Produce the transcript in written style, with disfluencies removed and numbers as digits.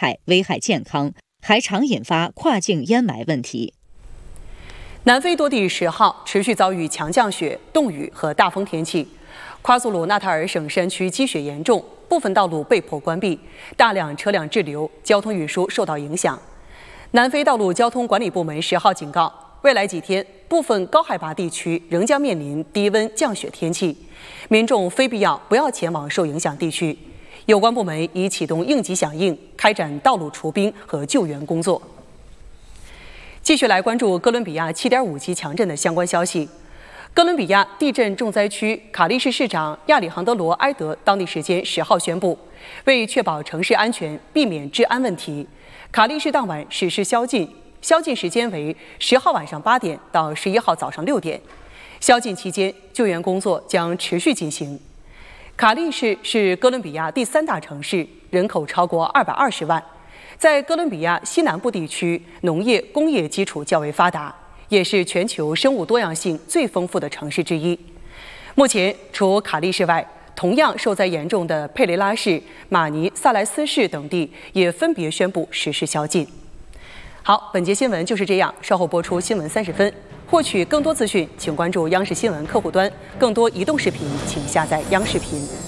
害，危害健康，还常引发跨境淹埋问题。 南非多地10号持续遭遇强降雪、冻雨和大风天气，夸祖鲁纳塔尔省山区积雪严重，部分道路被迫关闭，大量车辆滞留，交通运输受到影响。南非道路交通管理部门10号警告，未来几天部分高海拔地区仍将面临低温降雪天气，民众非必要不要前往受影响地区。有关部门已启动应急响应，开展道路除冰和救援工作。继续来关注哥伦比亚7.5级强震的相关消息。哥伦比亚地震重灾区卡利市市长亚里杭德罗·埃德当地时间10号宣布，为确保城市安全，避免治安问题，卡利市当晚实施宵禁，宵禁时间为10号晚上8点到11号早上6点。宵禁期间，救援工作将持续进行。卡利市是哥伦比亚第3大城市，人口超过220万。在哥伦比亚西南部地区，农业工业基础较为发达，也是全球生物多样性最丰富的城市之一。目前，除卡利市外，同样受灾严重的佩雷拉市、马尼萨莱斯市等地也分别宣布实施宵禁。好，本节新闻就是这样，稍后播出新闻30分。获取更多资讯，请关注央视新闻客户端。更多移动视频，请下载央视频。